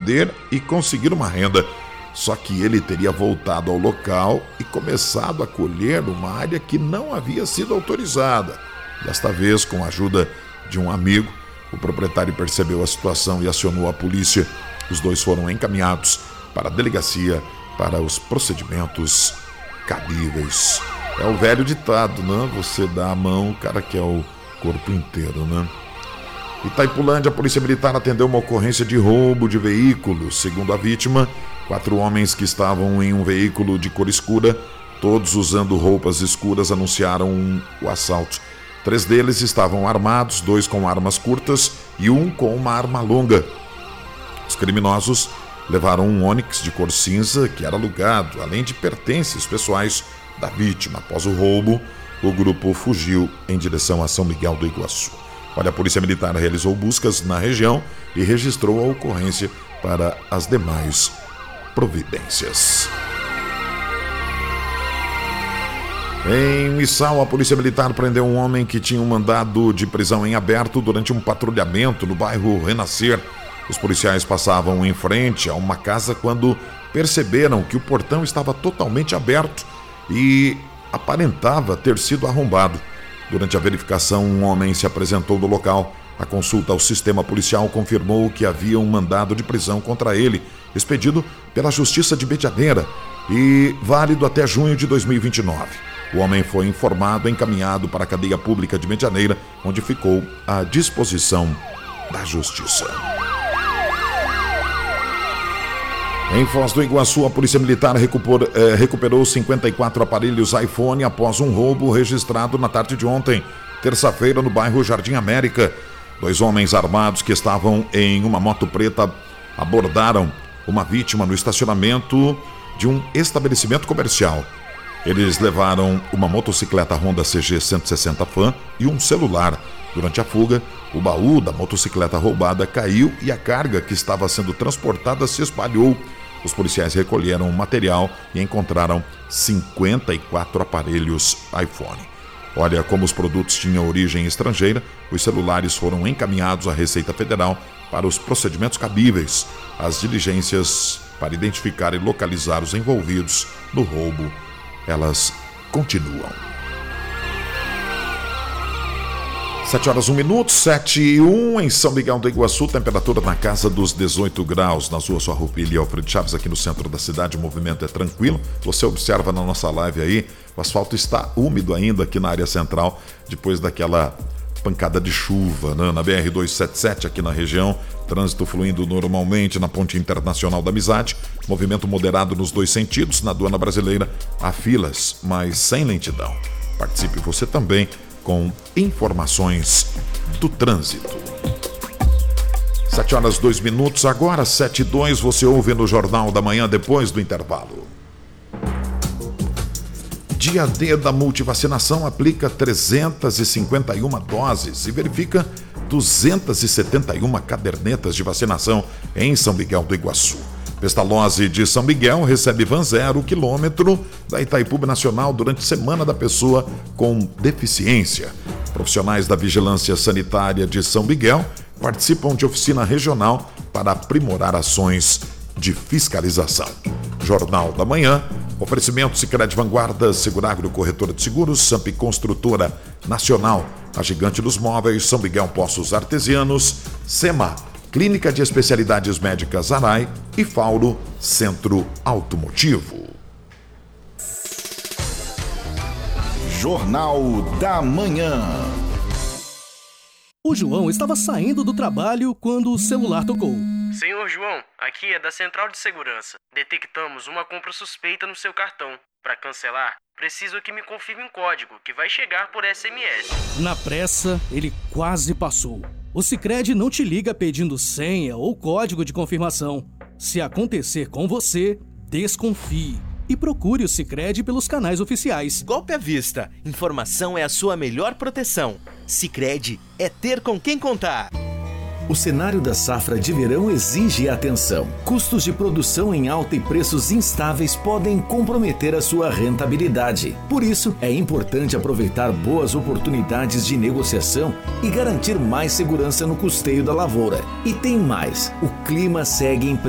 vender e conseguir uma renda. Só que ele teria voltado ao local e começado a colher uma área que não havia sido autorizada. Desta vez, com a ajuda de um amigo, o proprietário percebeu a situação e acionou a polícia. Os dois foram encaminhados para a delegacia para os procedimentos cabíveis. É o velho ditado, né? Você dá a mão, o cara quer o corpo inteiro, né? Itaipulândia, a Polícia Militar atendeu uma ocorrência de roubo de veículos. Segundo a vítima, 4 homens que estavam em um veículo de cor escura, todos usando roupas escuras, anunciaram o assalto. 3 deles estavam armados, 2 com armas curtas e 1 com uma arma longa. Os criminosos levaram um Onix de cor cinza que era alugado, além de pertences pessoais da vítima. Após o roubo, o grupo fugiu em direção a São Miguel do Iguaçu. A Polícia Militar realizou buscas na região e registrou a ocorrência para as demais providências. Em Missal, a Polícia Militar prendeu um homem que tinha um mandado de prisão em aberto durante um patrulhamento no bairro Renascer. Os policiais passavam em frente a uma casa quando perceberam que o portão estava totalmente aberto e aparentava ter sido arrombado. Durante a verificação, um homem se apresentou no local. A consulta ao sistema policial confirmou que havia um mandado de prisão contra ele, expedido pela Justiça de Medianeira e válido até junho de 2029. O homem foi informado e encaminhado para a cadeia pública de Medianeira, onde ficou à disposição da Justiça. Em Foz do Iguaçu, a Polícia Militar recuperou 54 aparelhos iPhone após um roubo registrado na tarde de ontem, terça-feira, no bairro Jardim América. 2 homens armados que estavam em uma moto preta abordaram uma vítima no estacionamento de um estabelecimento comercial. Eles levaram uma motocicleta Honda CG 160 Fan e um celular. Durante a fuga, o baú da motocicleta roubada caiu e a carga que estava sendo transportada se espalhou. Os policiais recolheram o material e encontraram 54 aparelhos iPhone. Olha, como os produtos tinham origem estrangeira, os celulares foram encaminhados à Receita Federal para os procedimentos cabíveis. As diligências para identificar e localizar os envolvidos no roubo, elas continuam. 7h01, 7h01 em São Miguel do Iguaçu, temperatura na casa dos 18 graus, nas ruas Farroupilha e Alfredo Chaves, aqui no centro da cidade, o movimento é tranquilo. Você observa na nossa live aí, o asfalto está úmido ainda aqui na área central, depois daquela pancada de chuva, né? Na BR-277 aqui na região, trânsito fluindo normalmente na Ponte Internacional da Amizade, movimento moderado nos 2 sentidos, na aduana brasileira há filas, mas sem lentidão. Participe você também com informações do trânsito. 7h02, agora 7h02, você ouve no Jornal da Manhã depois do intervalo. Dia D da multivacinação aplica 351 doses e verifica 271 cadernetas de vacinação em São Miguel do Iguaçu. Pestalozzi de São Miguel recebe van 0 km da Itaipu Nacional durante Semana da Pessoa com Deficiência. Profissionais da Vigilância Sanitária de São Miguel participam de oficina regional para aprimorar ações de fiscalização. Jornal da Manhã, oferecimento Sicredi Vanguarda, Seguragro Corretora de Seguros, Samp Construtora Nacional, a Gigante dos Móveis, São Miguel Poços Artesianos, SEMA, Clínica de Especialidades Médicas Arai e Fauro Centro Automotivo. Jornal da Manhã. O João estava saindo do trabalho quando o celular tocou. Senhor João, aqui é da Central de Segurança. Detectamos uma compra suspeita no seu cartão. Para cancelar, preciso que me confirme um código que vai chegar por SMS. Na pressa, ele quase passou. O Sicredi não te liga pedindo senha ou código de confirmação. Se acontecer com você, desconfie e procure o Sicredi pelos canais oficiais. Golpe à vista. Informação é a sua melhor proteção. Sicredi é ter com quem contar. O cenário da safra de verão exige atenção. Custos de produção em alta e preços instáveis podem comprometer a sua rentabilidade. Por isso, é importante aproveitar boas oportunidades de negociação e garantir mais segurança no custeio da lavoura. E tem mais, o clima segue em